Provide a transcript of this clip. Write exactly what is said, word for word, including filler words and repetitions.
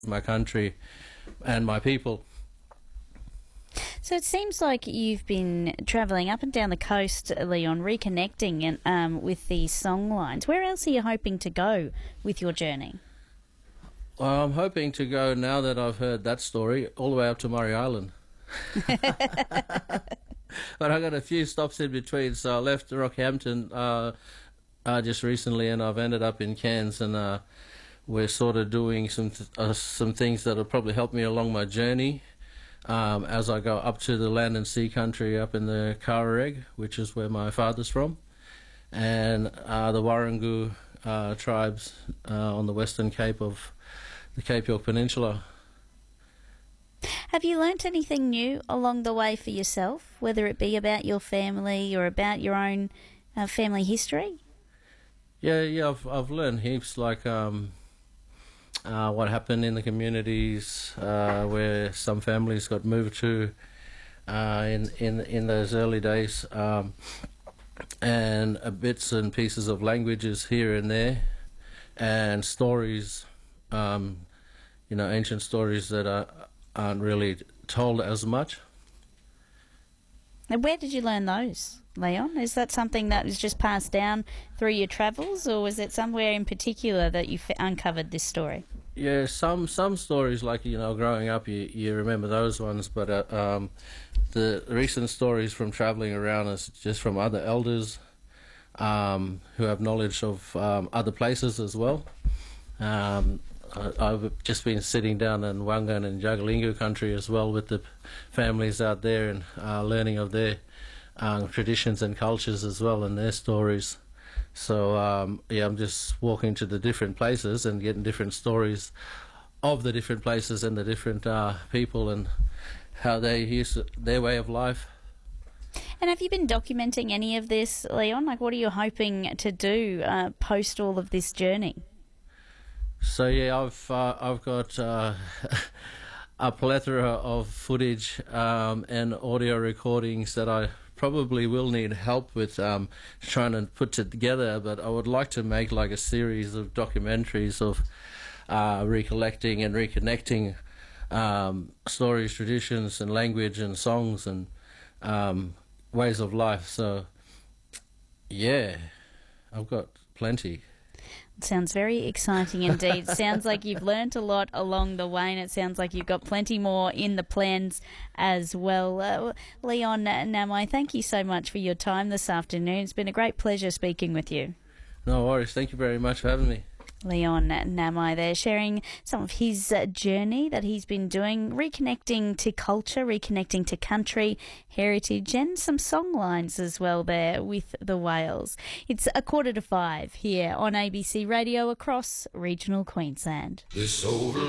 my country and my people. So it seems like you've been travelling up and down the coast, Leon, reconnecting and, um, with these song lines. Where else are you hoping to go with your journey? Well, I'm hoping to go, now that I've heard that story, all the way up to Murray Island. But I got a few stops in between, so I left Rockhampton uh, uh, just recently, and I've ended up in Cairns, and uh, we're sort of doing some th- uh, some things that'll probably help me along my journey um, as I go up to the land and sea country up in the Kawareg, which is where my father's from, and uh, the Warrangu uh, tribes uh, on the western cape of the Cape York Peninsula. Have you learnt anything new along the way for yourself, whether it be about your family or about your own uh, family history? Yeah, yeah, I've I've learned heaps, like um, uh, what happened in the communities uh, where some families got moved to uh, in in in those early days, um, and uh, bits and pieces of languages here and there, and stories, um, you know, ancient stories that are. aren't really told as much. Now, where did you learn those, Leon? Is that something that was just passed down through your travels, or was it somewhere in particular that you f- uncovered this story? Yeah, some some stories, like, you know, growing up, you, you remember those ones, but uh, um, the recent stories from travelling around is just from other elders um, who have knowledge of um, other places as well. Um, I've just been sitting down in Wangan and Jagalingu country as well with the families out there, and uh, learning of their um, traditions and cultures as well, and their stories. So um, yeah, I'm just walking to the different places and getting different stories of the different places and the different uh, people and how they use their way of life. And have you been documenting any of this, Leon? Like, what are you hoping to do uh, post all of this journey? So yeah, I've uh, I've got uh, a plethora of footage um, and audio recordings that I probably will need help with um, trying to put it together. But I would like to make like a series of documentaries of uh, recollecting and reconnecting um, stories, traditions, and language, and songs, and um, ways of life. So yeah, I've got plenty. Sounds very exciting indeed. Sounds like you've learnt a lot along the way, and it sounds like you've got plenty more in the plans as well. Uh, Leon Namai, thank you so much for your time this afternoon. It's been a great pleasure speaking with you. No worries. Thank you very much for having me. Leon Namai there, sharing some of his uh, journey that he's been doing, reconnecting to culture, reconnecting to country, heritage, and some song lines as well there with the Whales. It's a quarter to five here on A B C Radio across regional Queensland. This over